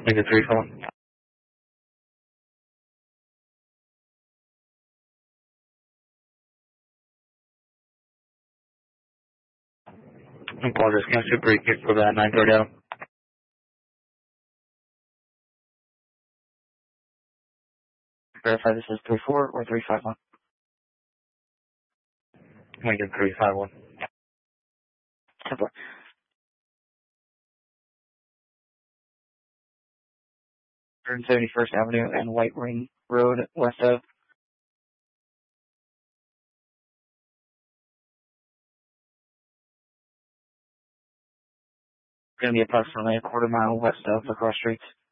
Lincoln 351. I'm calling this County Super Kick for that 930 Adam. Verify this is 34 or 351. Lincoln 351. 171st Avenue and White Ring Road, west of. Going to be approximately a quarter mile west of LaCrosse Street.